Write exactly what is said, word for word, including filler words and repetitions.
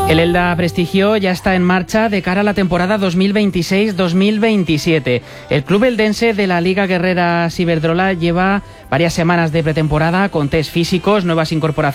El Elda Prestigio ya está en marcha de cara a la temporada dos mil veintiséis dos mil veintisiete. El club eldense de la Liga Guerrera Ciberdrola lleva varias semanas de pretemporada con test físicos, nuevas incorporaciones